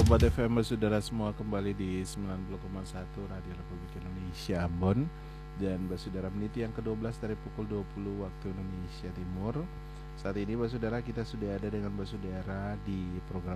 Sobat FM saudara semua, kembali di 90,1 Radio Republik Indonesia Ambon. Dan saudara, menit yang ke-12 dari pukul 20 waktu Indonesia Timur. Saat ini saudara, kita sudah ada dengan saudara di program